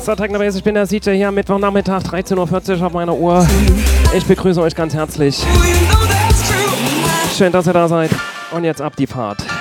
Mr. Technobase, ich bin der CJ hier am Mittwochnachmittag, 13:40 Uhr auf meiner Uhr. Ich begrüße euch ganz herzlich. Schön, dass ihr da seid. Und jetzt ab die Fahrt.